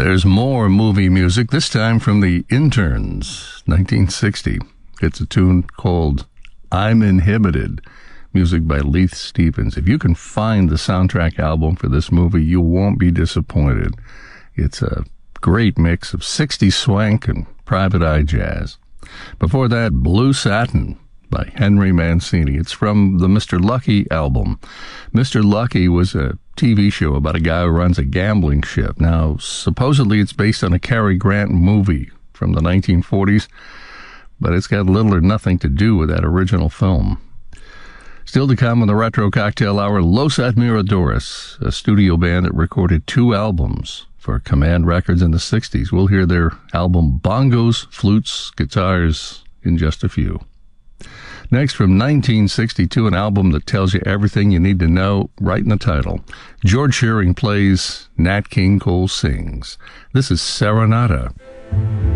There's more movie music, this time from The Interns, 1960. It's a tune called I'm Inhibited, music by Leith Stevens. If you can find the soundtrack album for this movie, you won't be disappointed. It's a great mix of 60s swank and private eye jazz. Before that, Blue Satin by Henry Mancini. It's from the Mr. Lucky album. Mr. Lucky was a TV show about a guy who runs a gambling ship. Now, supposedly it's based on a Cary Grant movie from the 1940s, but it's got little or nothing to do with that original film. Still to come on the Retro Cocktail Hour, Los Admiradores, a studio band that recorded 2 albums for Command Records in the 60s. We'll hear their album Bongos, Flutes, Guitars in just a few. Next, from 1962, an album that tells you everything you need to know right in the title. George Shearing plays, Nat King Cole sings. This is Serenata.